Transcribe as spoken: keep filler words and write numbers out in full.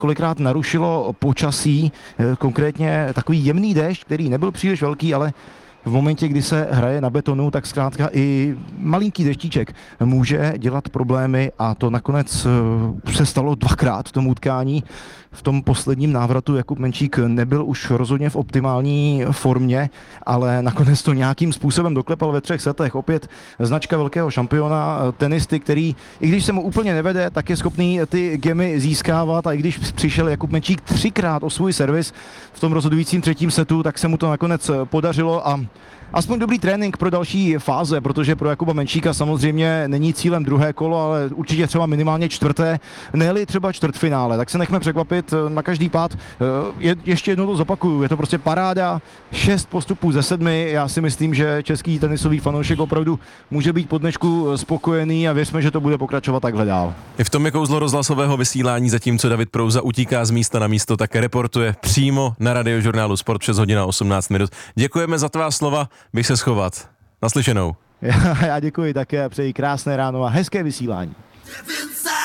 kolikrát narušilo počasí, konkrétně takový jemný déšť, který nebyl příliš velký, ale v momentě, kdy se hraje na betonu, tak zkrátka i malinký deštíček může dělat problémy a to nakonec se stalo dvakrát v tom utkání. V tom posledním návratu Jakub Menčík nebyl už rozhodně v optimální formě, ale nakonec to nějakým způsobem doklepal ve třech setech. Opět značka velkého šampiona, tenisty, který, i když se mu úplně nevede, tak je schopný ty gemy získávat a i když přišel Jakub Menčík třikrát o svůj servis v tom rozhodujícím třetím setu, tak se mu to nakonec podařilo a aspoň dobrý trénink pro další fáze, protože pro Jakuba Menčíka samozřejmě není cílem druhé kolo, ale určitě třeba minimálně čtvrté, ne-li třeba čtvrtfinále. Tak se nechme překvapit na každý pád. Je, ještě jednou to zopakuju, je to prostě paráda, šest postupů ze sedmi. Já si myslím, že český tenisový fanoušek opravdu může být po dnešku spokojený a věřme, že to bude pokračovat takhle dál. I v tom je kouzlo rozhlasového vysílání, zatímco David Prouza utíká z místa na místo, tak reportuje přímo na Radiožurnálu Sport šest hodin a osmnáct minut. Děkujeme za tvá slova. Bych se schovat. Naslyšenou. Já, já děkuji také, přeji krásné ráno a hezké vysílání.